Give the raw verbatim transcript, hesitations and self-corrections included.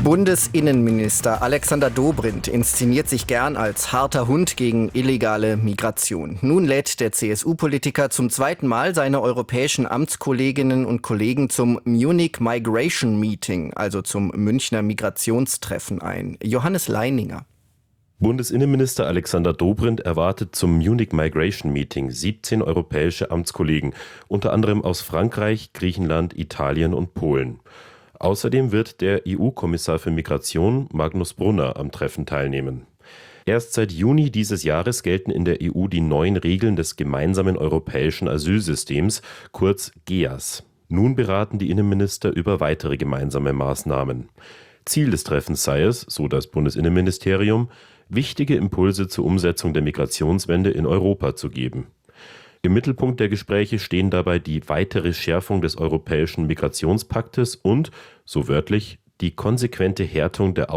Bundesinnenminister Alexander Dobrindt inszeniert sich gern als harter Hund gegen illegale Migration. Nun lädt der C S U-Politiker zum zweiten Mal seine europäischen Amtskolleginnen und Kollegen zum Munich Migration Meeting, also zum Münchner Migrationstreffen ein. Johannes Leininger. Bundesinnenminister Alexander Dobrindt erwartet zum Munich Migration Meeting siebzehn europäische Amtskollegen, unter anderem aus Frankreich, Griechenland, Italien und Polen. Außerdem wird der E U-Kommissar für Migration, Magnus Brunner, am Treffen teilnehmen. Erst seit Juni dieses Jahres gelten in der E U die neuen Regeln des gemeinsamen europäischen Asylsystems, kurz G E A S. Nun beraten die Innenminister über weitere gemeinsame Maßnahmen. Ziel des Treffens sei es, so das Bundesinnenministerium, wichtige Impulse zur Umsetzung der Migrationswende in Europa zu geben. Im Mittelpunkt der Gespräche stehen dabei die weitere Schärfung des europäischen Migrationspaktes und, so wörtlich, die konsequente Härtung der